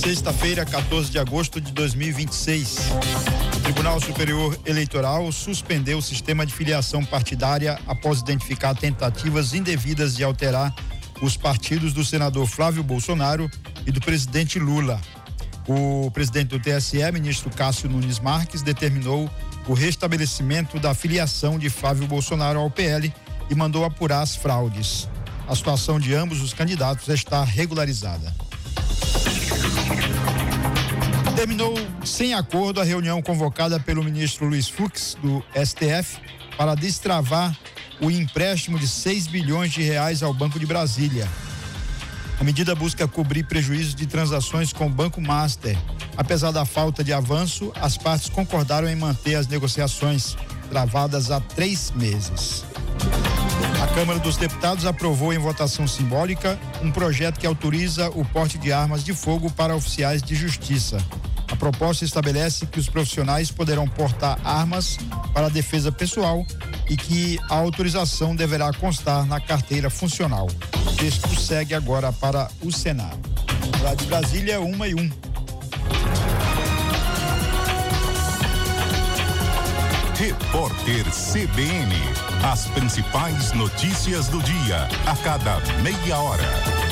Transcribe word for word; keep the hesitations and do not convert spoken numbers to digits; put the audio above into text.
Sexta-feira, quatorze de agosto de dois mil e vinte e seis. O Tribunal Superior Eleitoral suspendeu o sistema de filiação partidária após identificar tentativas indevidas de alterar os partidos do senador Flávio Bolsonaro e do presidente Lula. O presidente do T S E, ministro Cássio Nunes Marques, determinou o restabelecimento da filiação de Flávio Bolsonaro ao P L e mandou apurar as fraudes. A situação de ambos os candidatos está regularizada. Terminou sem acordo a reunião convocada pelo ministro Luiz Fux, do S T F, para destravar o empréstimo de seis bilhões de reais ao Banco de Brasília. A medida busca cobrir prejuízos de transações com o Banco Master. Apesar da falta de avanço, as partes concordaram em manter as negociações travadas há três meses. A Câmara dos Deputados aprovou em votação simbólica um projeto que autoriza o porte de armas de fogo para oficiais de justiça. A proposta estabelece que os profissionais poderão portar armas para a defesa pessoal e que a autorização deverá constar na carteira funcional. O texto segue agora para o Senado. Lá de Brasília, uma e um. Repórter C B N. As principais notícias do dia, a cada meia hora.